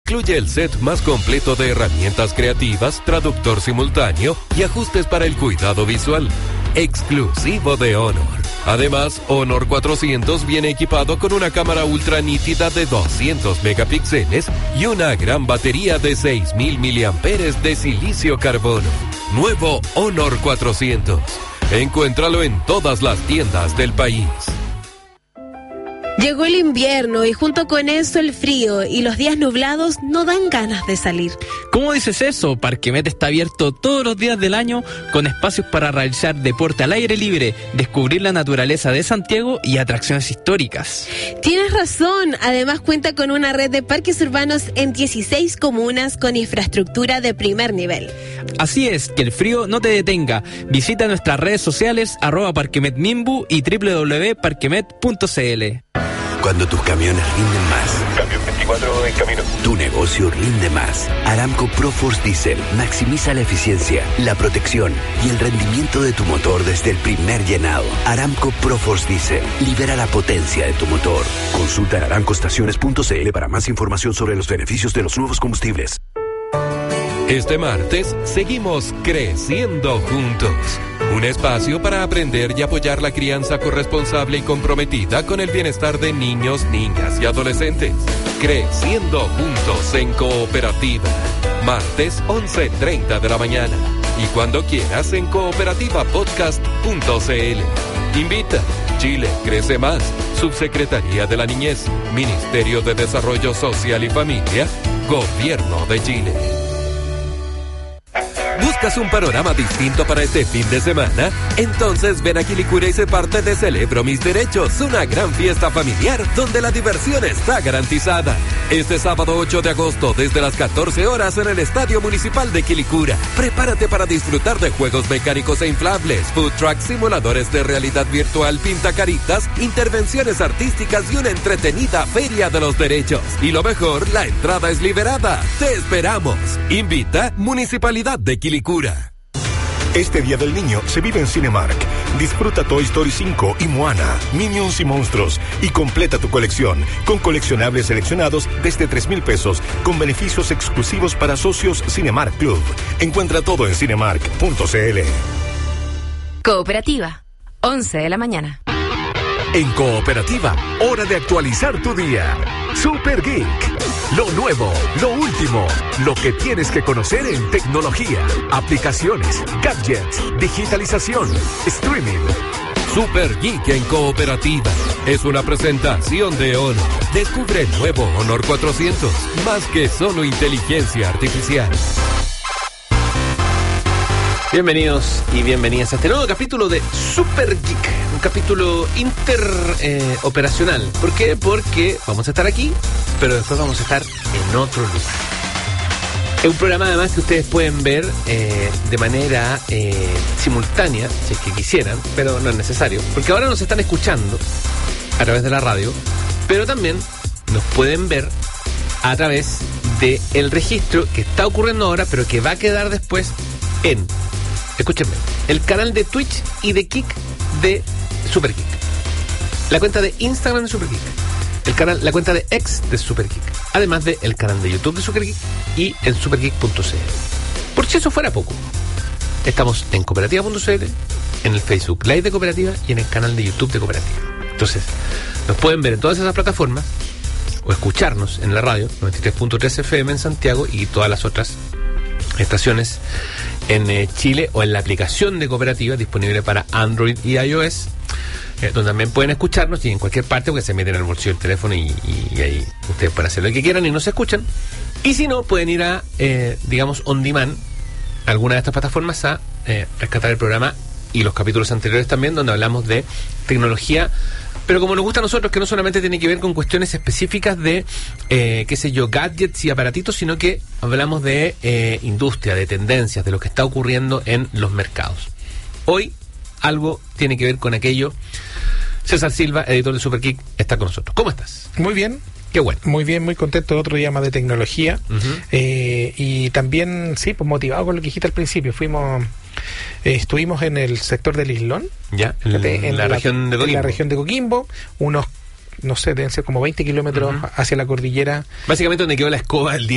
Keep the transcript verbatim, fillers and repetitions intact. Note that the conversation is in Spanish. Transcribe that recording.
Incluye el set más completo de herramientas creativas, traductor simultáneo y ajustes para el cuidado visual. Exclusivo de Honor. Además, Honor cuatrocientos viene equipado con una cámara ultra nítida de doscientos megapíxeles y una gran batería de seis mil miliamperios de silicio carbono. Nuevo Honor cuatrocientos. Encuéntralo en todas las tiendas del país. Llegó el invierno y junto con eso el frío y los días nublados no dan ganas de salir. ¿Cómo dices eso? Parquemet está abierto todos los días del año con espacios para realizar deporte al aire libre, descubrir la naturaleza de Santiago y atracciones históricas. Tienes razón, además cuenta con una red de parques urbanos en dieciséis comunas con infraestructura de primer nivel. Así es, que el frío no te detenga. Visita nuestras redes sociales arroba parquemetmimbu y doble u doble u doble u punto parquemet punto c l. Cuando tus camiones rinden más. Camión veinticuatro en camino. Tu negocio rinde más. Aramco ProForce Diesel maximiza la eficiencia, la protección y el rendimiento de tu motor desde el primer llenado. Aramco ProForce Diesel libera la potencia de tu motor. Consulta en aramco estaciones punto c l para más información sobre los beneficios de los nuevos combustibles. Este martes seguimos creciendo juntos. Un espacio para aprender y apoyar la crianza corresponsable y comprometida con el bienestar de niños, niñas y adolescentes. Creciendo juntos en Cooperativa. Martes once treinta de la mañana. Y cuando quieras en cooperativa podcast punto c l. Invita. Chile crece más. Subsecretaría de la Niñez. Ministerio de Desarrollo Social y Familia. Gobierno de Chile. ¿Buscas un panorama distinto para este fin de semana? Entonces ven a Quilicura y sé parte de Celebro Mis Derechos, una gran fiesta familiar donde la diversión está garantizada. Este sábado ocho de agosto desde las catorce horas en el Estadio Municipal de Quilicura. Prepárate para disfrutar de juegos mecánicos e inflables, food trucks, simuladores de realidad virtual, pintacaritas, intervenciones artísticas y una entretenida feria de los derechos. Y lo mejor, la entrada es liberada. ¡Te esperamos! Invita Municipalidad de Quilicura. Este Día del Niño se vive en Cinemark. Disfruta Toy Story cinco y Moana, Minions y Monstruos y completa tu colección con coleccionables seleccionados desde tres mil pesos con beneficios exclusivos para socios Cinemark Club. Encuentra todo en cinemark punto c l. Cooperativa, once de la mañana. En Cooperativa, hora de actualizar tu día. Super Geek. Lo nuevo, lo último, lo que tienes que conocer en tecnología, aplicaciones, gadgets, digitalización, streaming. Super Geek en Cooperativa. Es una presentación de Honor. Descubre el nuevo Honor cuatrocientos. Más que solo inteligencia artificial. Bienvenidos y bienvenidas a este nuevo capítulo de Super Geek, un capítulo interoperacional. Eh, ¿Por qué? Porque vamos a estar aquí, pero después vamos a estar en otro lugar. Es un programa además que ustedes pueden ver eh, de manera eh, simultánea, si es que quisieran, pero no es necesario, porque ahora nos están escuchando a través de la radio, pero también nos pueden ver a través del registro que está ocurriendo ahora, pero que va a quedar después en... Escúchenme, el canal de Twitch y de Kik de Super Geek, la cuenta de Instagram de Super Geek, el canal, la cuenta de X de Super Geek, además de el canal de YouTube de Super Geek y en supergeek punto c l. Por si eso fuera poco, estamos en cooperativa punto c l, en el Facebook Live de Cooperativa y en el canal de YouTube de Cooperativa. Entonces, nos pueden ver en todas esas plataformas o escucharnos en la radio noventa y tres punto tres F M en Santiago y todas las otras estaciones en eh, Chile o en la aplicación de Cooperativa disponible para Android y iOS, eh, donde también pueden escucharnos y en cualquier parte porque se meten en el bolsillo del teléfono y, y, y ahí ustedes pueden hacer lo que quieran y nos escuchan. Y si no, pueden ir a, eh, digamos, on demand, alguna de estas plataformas a eh, rescatar el programa y los capítulos anteriores también, donde hablamos de tecnología, pero como nos gusta a nosotros, que no solamente tiene que ver con cuestiones específicas de, eh, qué sé yo, gadgets y aparatitos, sino que hablamos de eh, industria, de tendencias, de lo que está ocurriendo en los mercados. Hoy algo tiene que ver con aquello. César Silva, editor de Super Geek, está con nosotros. ¿Cómo estás? Muy bien. Qué bueno. Muy bien, muy contento. Otro día más de tecnología. Uh-huh. Eh, y también, sí, pues motivado con lo que dijiste al principio. Fuimos... Eh, estuvimos en el sector del Islón, ya, en, en, la, la, región de en la región de Coquimbo, unos, no sé, deben ser como veinte kilómetros uh-huh. hacia la cordillera. Básicamente donde quedó la escoba el día